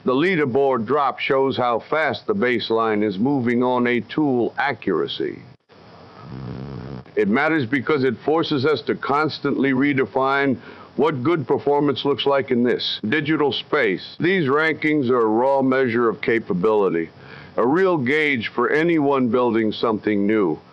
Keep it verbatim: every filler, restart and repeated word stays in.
The leaderboard drop shows how fast the baseline is moving on a tool accuracy. It matters because it forces us to constantly redefine what good performance looks like in this digital space. These rankings are a raw measure of capability, a real gauge for anyone building something new.